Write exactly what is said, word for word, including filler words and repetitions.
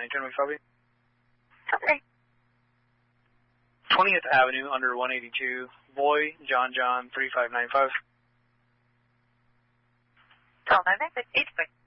ninety-ten, we copy. Okay. twentieth Avenue, under one eighty-two, Boy, John John, three five nine five. twelve nine nine six, eight six.